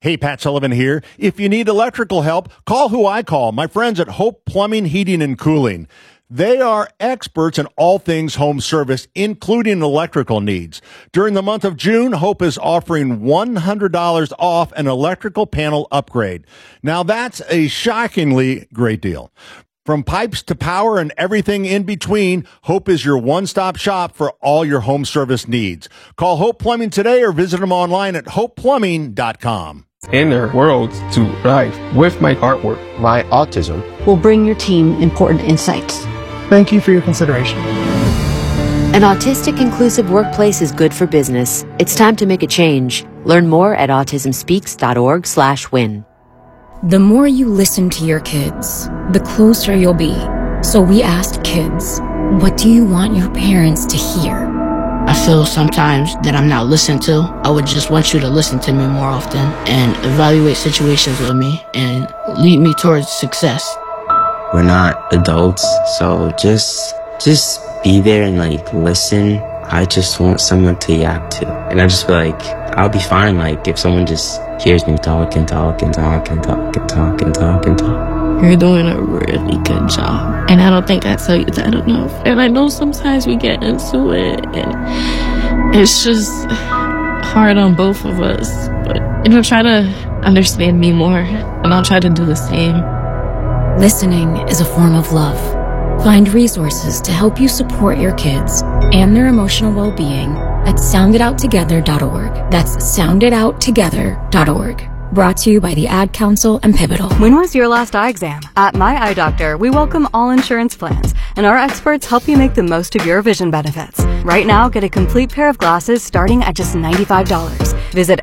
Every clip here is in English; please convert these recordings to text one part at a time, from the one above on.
Hey, Pat Sullivan here. If you need electrical help, call who I call, my friends at Hope Plumbing, Heating, and Cooling. They are experts in all things home service, including electrical needs. During the month of June, Hope is offering $100 off an electrical panel upgrade. Now, that's a shockingly great deal. From pipes to power and everything in between, Hope is your one-stop shop for all your home service needs. Call Hope Plumbing today or visit them online at hopeplumbing.com. In their worlds to life with my artwork. My autism will bring your team important insights. Thank you for your consideration. An autistic inclusive workplace is good for business. It's time to make a change. Learn more at autismspeaks.org/win. The more you listen to your kids, the closer you'll be. So we asked kids, what do you want your parents to hear? I feel sometimes that I'm not listened to. I would just want you to listen to me more often and evaluate situations with me and lead me towards success. We're not adults, so just be there and listen. I just want someone to yak to. And I just feel like I'll be fine if someone just hears me talk and talk and talk and talk and talk and talk and talk. You're doing a really good job. And I don't think I tell you that enough. And I know sometimes we get into it and it's just hard on both of us. But try to understand me more and I'll try to do the same. Listening is a form of love. Find resources to help you support your kids and their emotional well-being at sounditouttogether.org. That's sounditouttogether.org. Brought to you by the Ad Council and Pivotal. When was your last eye exam? At My Eye Doctor, we welcome all insurance plans, and our experts help you make the most of your vision benefits. Right now, get a complete pair of glasses starting at just $95. Visit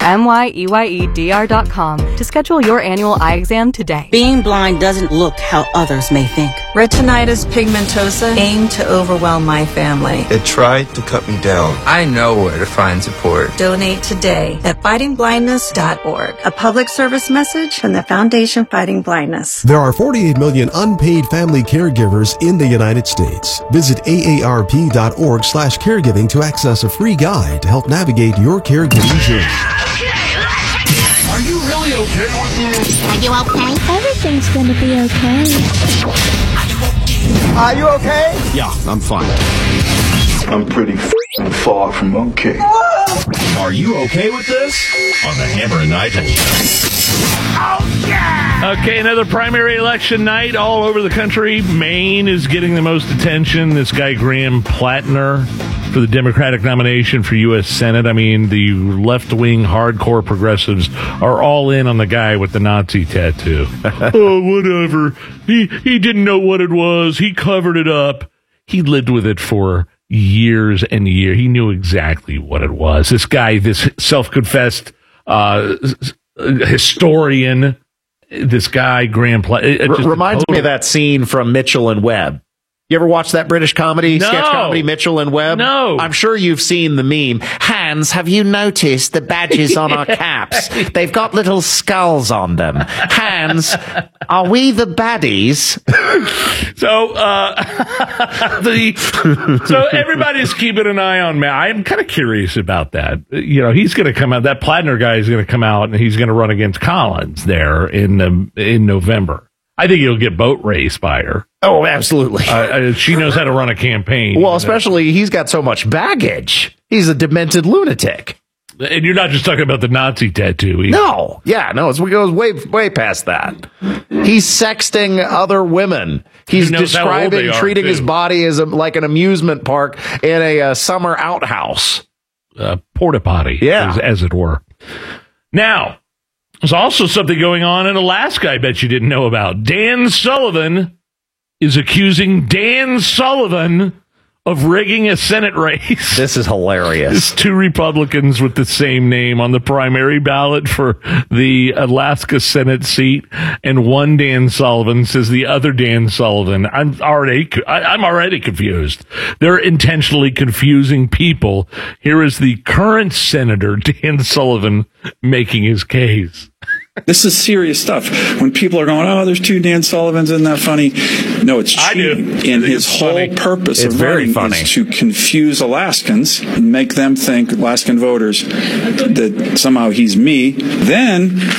MYEYEDR.com to schedule your annual eye exam today. Being blind doesn't look how others may think. Retinitis pigmentosa aimed to overwhelm my family. It tried to cut me down. I know where to find support. Donate today at fightingblindness.org. A public service message from the Foundation Fighting Blindness. There are 48 million unpaid family caregivers in the United States. Visit aarp.org/caregiving to access a free guide to help navigate your caregiving journey. Are you really okay with this? Are you okay? Everything's gonna be okay. Are you okay? Yeah, I'm fine. I'm pretty far from okay. Are you okay with this? On the Hammer and Nigel Show. Oh, yeah! Okay, another primary election night all over the country. Maine is getting the most attention. This guy, Graham Plattner, for the Democratic nomination for U.S. Senate. I mean, the left-wing hardcore progressives are all in on the guy with the Nazi tattoo. Oh, whatever. He didn't know what it was. He covered it up. He lived with it for years and years. He knew exactly what it was. This guy, this self-confessed historian, this guy, Graham Plattner. Reminds me of that scene from Mitchell and Webb. You ever watch that British sketch comedy, Mitchell and Webb? No. I'm sure you've seen the meme. Hans, have you noticed the badges on our caps? They've got little skulls on them. Hans, are we the baddies? So everybody's keeping an eye on Matt. I'm kind of curious about that. He's going to come out. That Plattner guy is going to come out and he's going to run against Collins there in November. I think he'll get boat raced by her. Oh, absolutely. She knows how to run a campaign. Well, especially he's got so much baggage. He's a demented lunatic. And you're not just talking about the Nazi tattoo either. No. Yeah, no. It goes way past that. He's sexting other women. He's describing treating his body as like an amusement park in a summer outhouse. Porta potty, as it were. Now, there's also something going on in Alaska I bet you didn't know about. Dan Sullivan is accusing Dan Sullivan of rigging a Senate race. This is hilarious. There's two Republicans with the same name on the primary ballot for the Alaska Senate seat, and one Dan Sullivan says the other Dan Sullivan. I'm already confused. They're intentionally confusing people. Here is the current Senator Dan Sullivan making his case. This is serious stuff. When people are going, oh, there's two Dan Sullivans, isn't that funny? No, it's cheating. And his whole purpose of running is to confuse Alaskans and make them think, Alaskan voters, that somehow he's me. Then